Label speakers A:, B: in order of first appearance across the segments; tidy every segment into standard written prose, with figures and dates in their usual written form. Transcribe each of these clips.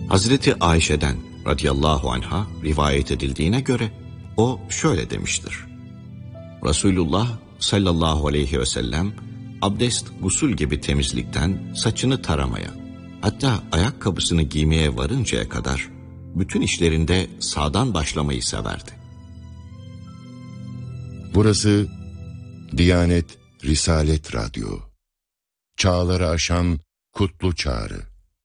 A: Hazreti Ayşe'den radıyallahu anha rivayet edildiğine göre o şöyle demiştir. Resulullah sallallahu aleyhi ve sellem abdest, gusül gibi temizlikten saçını taramaya, hatta ayakkabısını giymeye varıncaya kadar bütün işlerinde sağdan başlamayı severdi.
B: Burası Diyanet Risalet Radyo. Çağları aşan kutlu çağrı.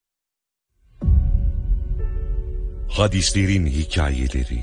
C: Hadislerin hikayeleri.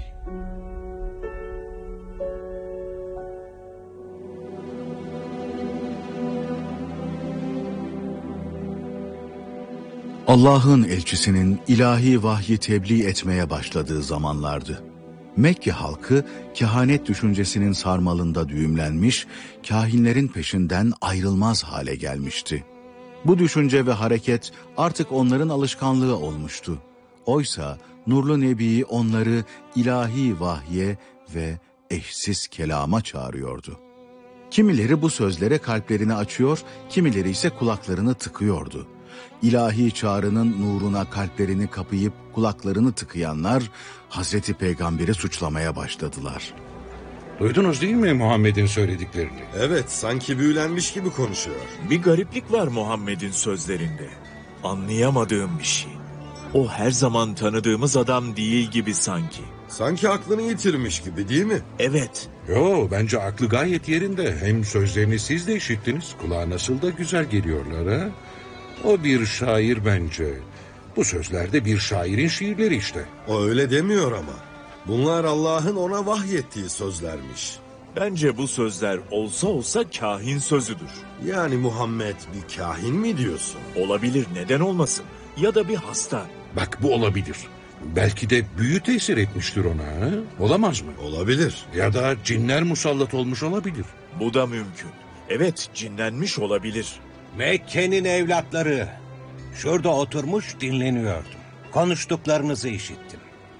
D: Allah'ın elçisinin ilahi vahyi tebliğ etmeye başladığı zamanlardı. Mekke halkı kehanet düşüncesinin sarmalında düğümlenmiş, kahinlerin peşinden ayrılmaz hale gelmişti. Bu düşünce ve hareket artık onların alışkanlığı olmuştu. Oysa nurlu Nebi onları ilahi vahye ve eşsiz kelama çağırıyordu. Kimileri bu sözlere kalplerini açıyor, kimileri ise kulaklarını tıkıyordu. İlahi çağrının nuruna kalplerini kapayıp kulaklarını tıkayanlar Hazreti Peygamber'i suçlamaya başladılar.
E: Duydunuz değil mi Muhammed'in söylediklerini?
F: Evet, sanki büyülenmiş gibi konuşuyor.
G: Bir gariplik var Muhammed'in sözlerinde. Anlayamadığım bir şey. O her zaman tanıdığımız adam değil gibi sanki.
F: Sanki aklını yitirmiş gibi değil mi?
G: Evet.
E: Yo, bence aklı gayet yerinde. Hem sözlerini siz de işittiniz. Kulağa nasıl da güzel geliyorlar ha? O bir şair bence. Bu sözler de bir şairin şiirleri işte.
F: O öyle demiyor ama. Bunlar Allah'ın ona vahyettiği sözlermiş.
G: Bence bu sözler olsa olsa kahin sözüdür.
F: Yani Muhammed bir kahin mi diyorsun?
G: Olabilir, neden olmasın? Ya da bir hasta.
E: Bak, bu olabilir. Belki de büyü tesir etmiştir ona. Ha? Olamaz mı?
F: Olabilir.
E: Ya da cinler musallat olmuş olabilir.
G: Bu da mümkün. Evet, cinlenmiş olabilir.
H: Mekke'nin evlatları. Şurada oturmuş dinleniyordum. Konuştuklarınızı işittim.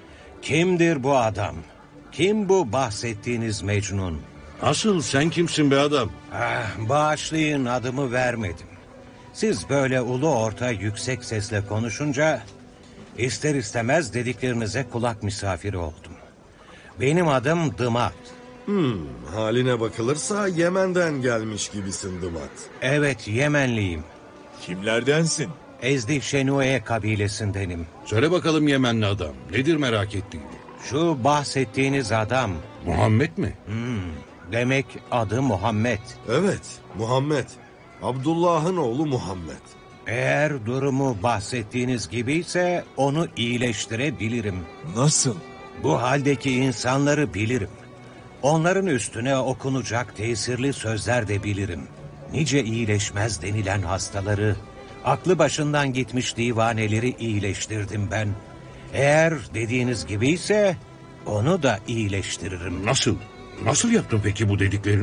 H: Kimdir bu adam? Kim bu bahsettiğiniz Mecnun?
E: Asıl sen kimsin be adam?
H: Bağışlayın, adımı vermedim. Siz böyle ulu orta yüksek sesle konuşunca ister istemez dediklerinize kulak misafiri oldum. Benim adım Dımat.
F: Haline bakılırsa Yemen'den gelmiş gibisin Dımat.
H: Evet, Yemenliyim.
G: Kimlerdensin?
H: Ezdi Şenue kabilesindenim.
E: Söyle bakalım Yemenli adam. Nedir merak ettiğin?
H: Şu bahsettiğiniz adam.
E: Muhammed mi?
H: Demek adı Muhammed.
F: Evet, Muhammed. Abdullah'ın oğlu Muhammed.
H: Eğer durumu bahsettiğiniz gibiyse onu iyileştirebilirim.
G: Nasıl?
H: Bu haldeki insanları bilirim. Onların üstüne okunacak tesirli sözler de bilirim. Nice iyileşmez denilen hastaları, aklı başından gitmiş divaneleri iyileştirdim ben. Eğer dediğiniz gibiyse onu da iyileştiririm.
E: Nasıl? Nasıl yaptın peki bu dediklerini?